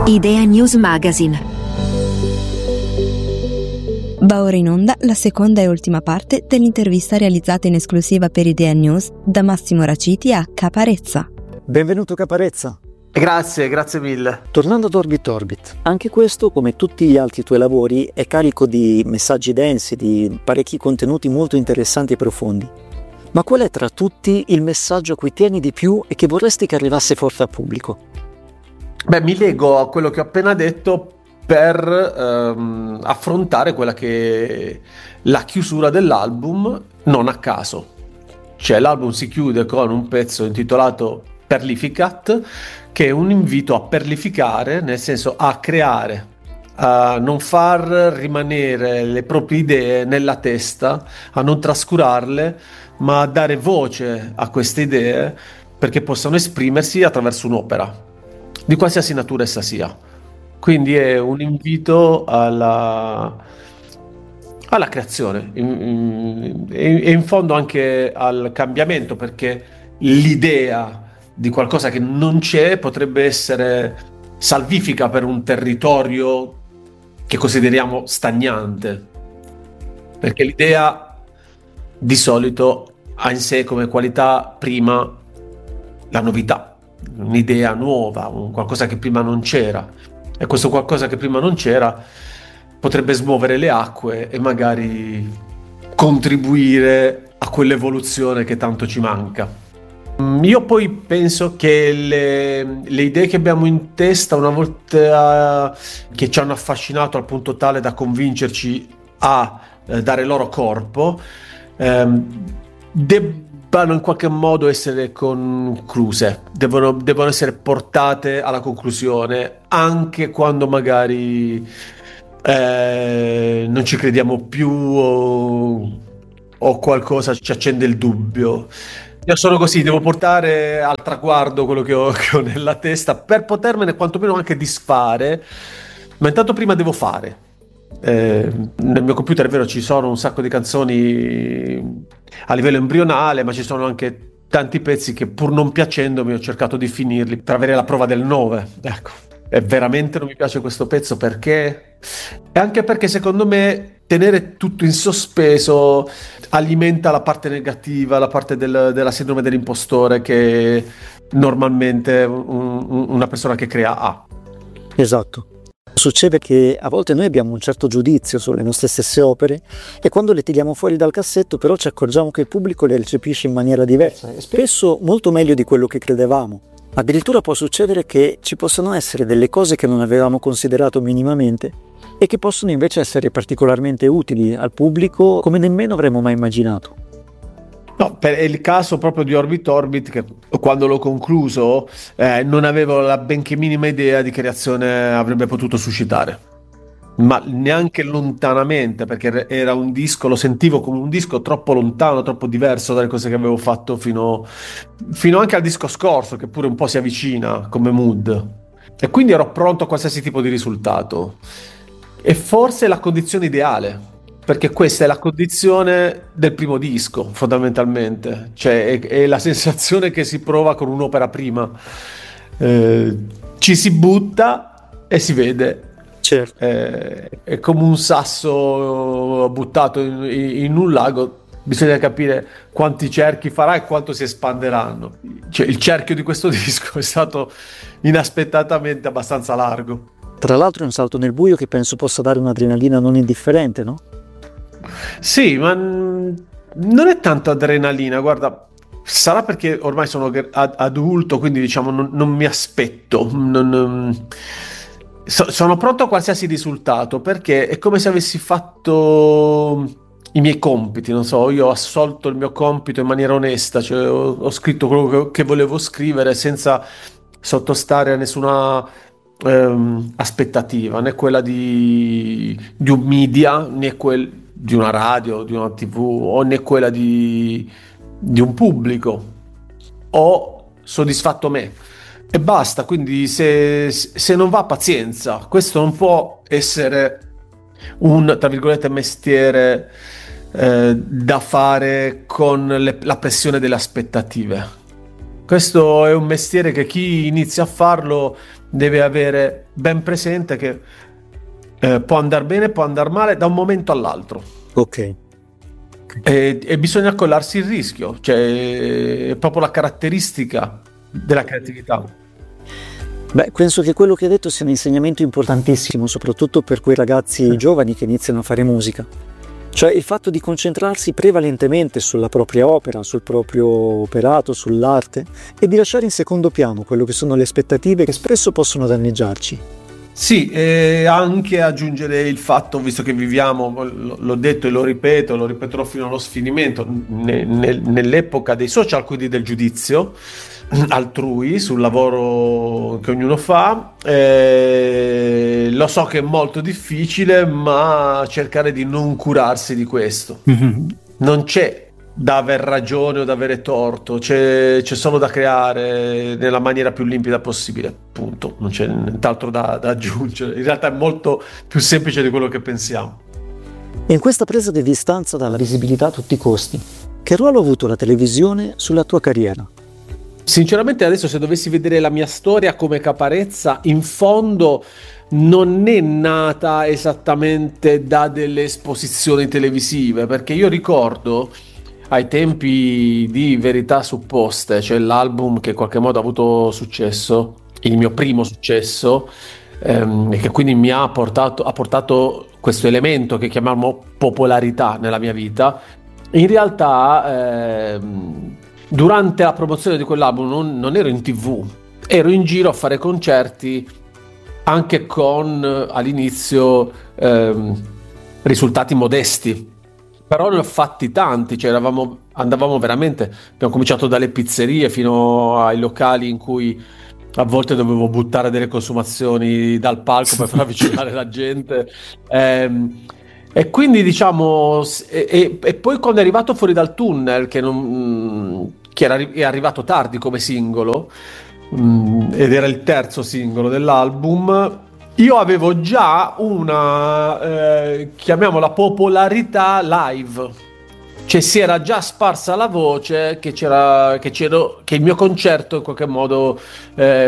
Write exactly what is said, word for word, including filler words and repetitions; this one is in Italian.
Idea News Magazine. Va ora in onda la seconda e ultima parte dell'intervista realizzata in esclusiva per Idea News da Massimo Raciti a Caparezza. Benvenuto Caparezza. Grazie, grazie mille. Tornando ad Orbit Orbit, anche questo, come tutti gli altri tuoi lavori, è carico di messaggi densi, di parecchi contenuti molto interessanti e profondi. Ma qual è tra tutti il messaggio a cui tieni di più e che vorresti che arrivasse forte al pubblico? Beh, mi lego a quello che ho appena detto per ehm, affrontare quella che è la chiusura dell'album, non a caso. Cioè, l'album si chiude con un pezzo intitolato Perlificat, che è un invito a perlificare, nel senso a creare, a non far rimanere le proprie idee nella testa, a non trascurarle, ma a dare voce a queste idee perché possano esprimersi attraverso un'opera, di qualsiasi natura essa sia. Quindi è un invito alla, alla creazione in, in, e in fondo anche al cambiamento, perché l'idea di qualcosa che non c'è potrebbe essere salvifica per un territorio che consideriamo stagnante, perché l'idea di solito ha in sé come qualità prima la novità, un'idea nuova, un qualcosa che prima non c'era, e questo qualcosa che prima non c'era potrebbe smuovere le acque e magari contribuire a quell'evoluzione che tanto ci manca. Io poi penso che le, le idee che abbiamo in testa, una volta che ci hanno affascinato al punto tale da convincerci a eh, dare loro corpo, ehm, debbano in qualche modo essere concluse, devono, devono essere portate alla conclusione, anche quando magari eh, non ci crediamo più o, o qualcosa ci accende il dubbio. Io sono così, devo portare al traguardo quello che ho, che ho nella testa per potermene quantomeno anche disfare, ma intanto prima devo fare. Eh, nel mio computer è vero, ci sono un sacco di canzoni a livello embrionale, ma ci sono anche tanti pezzi che pur non piacendomi ho cercato di finirli per avere la prova del nove. Ecco, e veramente non mi piace questo pezzo perché... E anche perché secondo me tenere tutto in sospeso alimenta la parte negativa, la parte del, della sindrome dell'impostore che normalmente un, una persona che crea ha. Esatto. Succede che a volte noi abbiamo un certo giudizio sulle nostre stesse opere e quando le tiriamo fuori dal cassetto però ci accorgiamo che il pubblico le recepisce in maniera diversa e spesso molto meglio di quello che credevamo. Addirittura può succedere che ci possano essere delle cose che non avevamo considerato minimamente e che possono invece essere particolarmente utili al pubblico come nemmeno avremmo mai immaginato. No, per il caso proprio di Orbit Orbit, che quando l'ho concluso eh, non avevo la benché minima idea di che reazione avrebbe potuto suscitare, ma neanche lontanamente, perché era un disco, lo sentivo come un disco troppo lontano, troppo diverso dalle cose che avevo fatto fino, fino anche al disco scorso, che pure un po' si avvicina come mood, e quindi ero pronto a qualsiasi tipo di risultato. E forse è la condizione ideale, perché questa è la condizione del primo disco, fondamentalmente, cioè è, è la sensazione che si prova con un'opera prima, eh, ci si butta e si vede. Certo. Eh, è come un sasso buttato in, in un lago, bisogna capire quanti cerchi farà e quanto si espanderanno. Cioè, il cerchio di questo disco è stato inaspettatamente abbastanza largo. Tra l'altro è un salto nel buio che penso possa dare un'adrenalina non indifferente, no? Sì, ma non è tanto adrenalina, guarda, sarà perché ormai sono adulto, quindi diciamo non, non mi aspetto, non, non, so, sono pronto a qualsiasi risultato, perché è come se avessi fatto i miei compiti, non so, io ho assolto il mio compito in maniera onesta, cioè ho, ho scritto quello che, che volevo scrivere senza sottostare a nessuna ehm, aspettativa, né quella di, di un media, né quel di una radio, di una tivù, o né quella di, di un pubblico. Ho soddisfatto me e basta. Quindi se, se non va, pazienza. Questo non può essere un, tra virgolette, mestiere eh, da fare con le, la pressione delle aspettative. Questo è un mestiere che chi inizia a farlo deve avere ben presente che eh, può andare bene, può andare male da un momento all'altro. Ok. E, e bisogna collarsi il rischio, cioè è proprio la caratteristica della creatività. Beh, penso che quello che hai detto sia un insegnamento importantissimo, soprattutto per quei ragazzi giovani che iniziano a fare musica. Cioè il fatto di concentrarsi prevalentemente sulla propria opera, sul proprio operato, sull'arte, e di lasciare in secondo piano quello che sono le aspettative che spesso possono danneggiarci. Sì, e anche aggiungere il fatto, visto che viviamo, l'ho detto e lo ripeto, lo ripeterò fino allo sfinimento, ne- ne- nell'epoca dei social, quindi del giudizio altrui sul lavoro che ognuno fa. Eh, lo so che è molto difficile, ma cercare di non curarsi di questo. Mm-hmm. Non c'è da aver ragione o da avere torto, c'è, c'è solo da creare nella maniera più limpida possibile, punto. Non c'è nient'altro da, da aggiungere. In realtà è molto più semplice di quello che pensiamo. E in questa presa di distanza dalla visibilità a tutti i costi, che ruolo ha avuto la televisione sulla tua carriera? Sinceramente adesso, se dovessi vedere la mia storia come Caparezza, in fondo non è nata esattamente da delle esposizioni televisive, perché io ricordo ai tempi di Verità Supposte, cioè l'album che in qualche modo ha avuto successo, il mio primo successo, ehm, e che quindi mi ha portato, ha portato questo elemento che chiamiamo popolarità nella mia vita. In realtà ehm, durante la promozione di quell'album non, non ero in tivù, ero in giro a fare concerti anche con all'inizio ehm, risultati modesti, però ne ho fatti tanti, cioè eravamo, andavamo veramente, abbiamo cominciato dalle pizzerie fino ai locali in cui a volte dovevo buttare delle consumazioni dal palco per far avvicinare la gente. Ehm, E quindi diciamo, e, e, e poi quando è arrivato Fuori dal tunnel, che, non, che era, è arrivato tardi come singolo, mh, ed era il terzo singolo dell'album, io avevo già una, eh, chiamiamola popolarità live. Cioè si era già sparsa la voce che c'era, che c'ero, che il mio concerto in qualche modo eh,